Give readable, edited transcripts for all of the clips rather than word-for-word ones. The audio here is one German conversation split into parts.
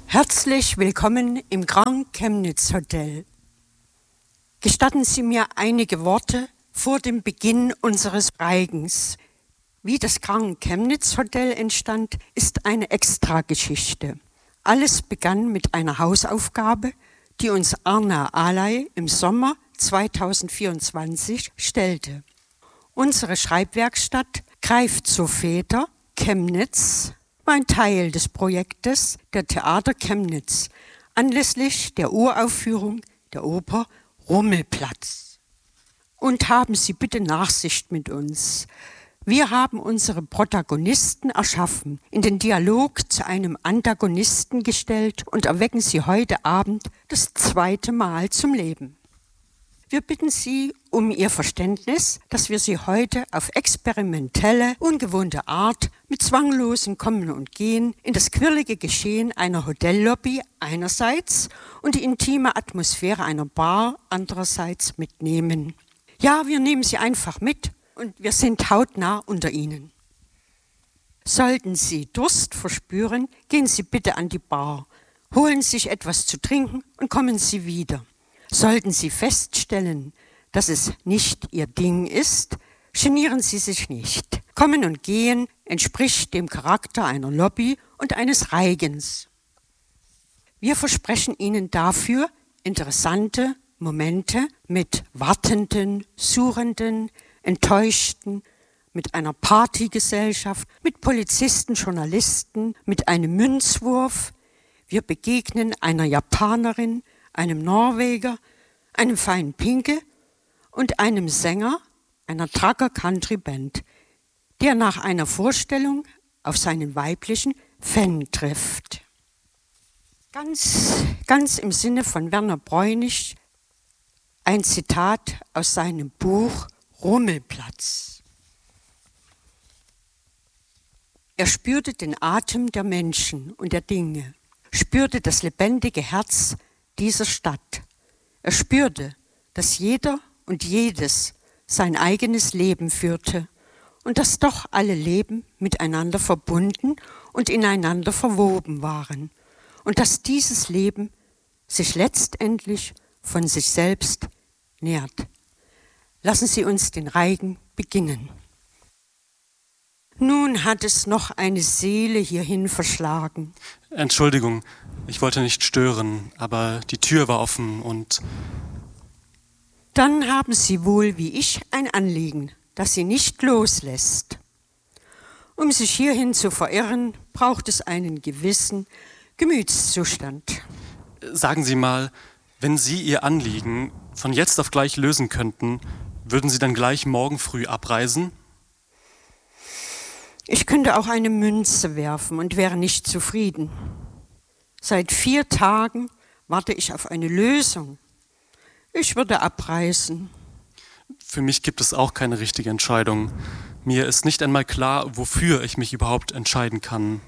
Herzlich willkommen im Grand Chemnitz Hotel. Gestatten Sie mir einige Worte vor dem Beginn unseres Reigens. Wie das Grand Chemnitz Hotel entstand, ist eine Extrageschichte. Alles begann mit einer Hausaufgabe, die uns Arna Alay im Sommer 2024 stellte. Unsere Schreibwerkstatt greift zur Feder Chemnitz war ein Teil des Projektes der Theater Chemnitz anlässlich der Uraufführung der Oper Rummelplatz. Und haben Sie bitte Nachsicht mit uns. Wir haben unsere Protagonisten erschaffen, in den Dialog zu einem Antagonisten gestellt und erwecken sie heute Abend das 2. Mal zum Leben. Wir bitten Sie um Ihr Verständnis, dass wir Sie heute auf experimentelle, ungewohnte Art mit zwanglosem Kommen und Gehen in das quirlige Geschehen einer Hotellobby einerseits und die intime Atmosphäre einer Bar andererseits mitnehmen. Ja, wir nehmen Sie einfach mit und wir sind hautnah unter Ihnen. Sollten Sie Durst verspüren, gehen Sie bitte an die Bar, holen sich etwas zu trinken und kommen Sie wieder. Sollten Sie feststellen, dass es nicht Ihr Ding ist, genieren Sie sich nicht. Kommen und Gehen entspricht dem Charakter einer Lobby und eines Reigens. Wir versprechen Ihnen dafür interessante Momente mit Wartenden, Suchenden, Enttäuschten, mit einer Partygesellschaft, mit Polizisten, Journalisten, mit einem Münzwurf. Wir begegnen einer Japanerin, einem Norweger, einem feinen Pinke und einem Sänger einer Trucker Country Band, der nach einer Vorstellung auf seinen weiblichen Fan trifft. Ganz im Sinne von Werner Bräunig ein Zitat aus seinem Buch Rummelplatz. Er spürte den Atem der Menschen und der Dinge, spürte das lebendige Herz dieser Stadt. Er spürte, dass jeder und jedes sein eigenes Leben führte und dass doch alle Leben miteinander verbunden und ineinander verwoben waren und dass dieses Leben sich letztendlich von sich selbst nährt. Lassen Sie uns den Reigen beginnen. Nun hat es noch eine Seele hierhin verschlagen. Entschuldigung, ich wollte nicht stören, aber die Tür war offen und... Dann haben Sie wohl, wie ich, ein Anliegen, das Sie nicht loslässt. Um sich hierhin zu verirren, braucht es einen gewissen Gemütszustand. Sagen Sie mal, wenn Sie Ihr Anliegen von jetzt auf gleich lösen könnten, würden Sie dann gleich morgen früh abreisen? Ich könnte auch eine Münze werfen und wäre nicht zufrieden. Seit 4 Tagen warte ich auf eine Lösung. Ich würde abreisen. Für mich gibt es auch keine richtige Entscheidung. Mir ist nicht einmal klar, wofür ich mich überhaupt entscheiden kann.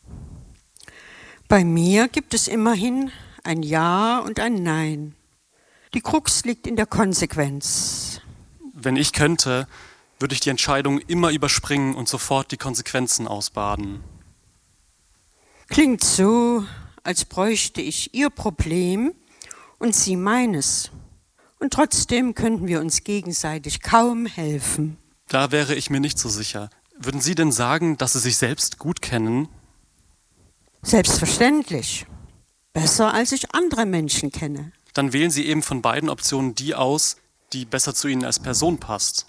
Bei mir gibt es immerhin ein Ja und ein Nein. Die Krux liegt in der Konsequenz. Wenn ich könnte, würde ich die Entscheidung immer überspringen und sofort die Konsequenzen ausbaden. Klingt so, als bräuchte ich Ihr Problem und Sie meines. Und trotzdem könnten wir uns gegenseitig kaum helfen. Da wäre ich mir nicht so sicher. Würden Sie denn sagen, dass Sie sich selbst gut kennen? Selbstverständlich. Besser, als ich andere Menschen kenne. Dann wählen Sie eben von beiden Optionen die aus, die besser zu Ihnen als Person passt.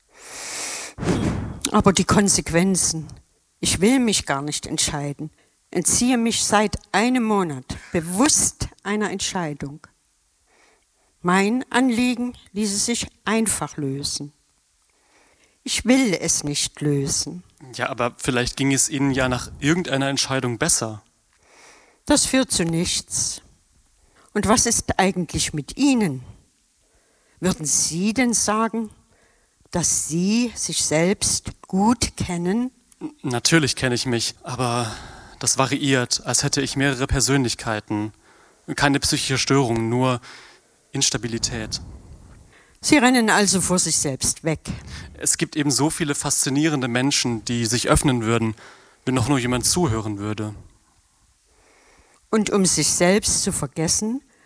Aber die Konsequenzen. Ich will mich gar nicht entscheiden. Entziehe mich seit einem Monat bewusst einer Entscheidung. Mein Anliegen ließe sich einfach lösen. Ich will es nicht lösen. Ja, aber vielleicht ging es Ihnen ja nach irgendeiner Entscheidung besser. Das führt zu nichts. Und was ist eigentlich mit Ihnen? Würden Sie denn sagen, dass Sie sich selbst gut kennen? Natürlich kenne ich mich, aber das variiert, als hätte ich mehrere Persönlichkeiten. Keine psychische Störung, nur Instabilität. Sie rennen also vor sich selbst weg. Es gibt eben so viele faszinierende Menschen, die sich öffnen würden, wenn doch nur jemand zuhören würde. und um sich selbst zu vergessen,